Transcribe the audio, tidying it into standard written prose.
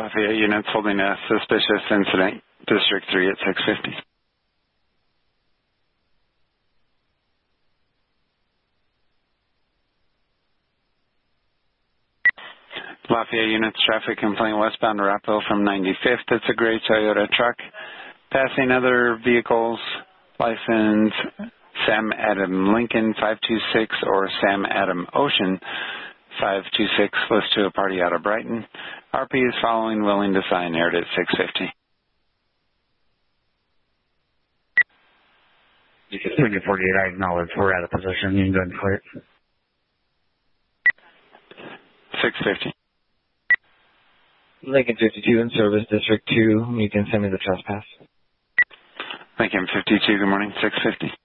Lafayette units holding a suspicious incident. District 3 at 650. Lafayette units, traffic complaint westbound Arapahoe from 95th. It's a gray Toyota truck passing other vehicles. License Sam Adam Lincoln 526 or Sam Adam Ocean 526. List to a party out of Brighton. RP is following, willing to sign. Aired at 650. Lincoln 48, I acknowledge we're out of position. You can go ahead and clear it. 650. Lincoln 52 in service, District 2. You can send me the trespass. Lincoln 52, good morning, 650.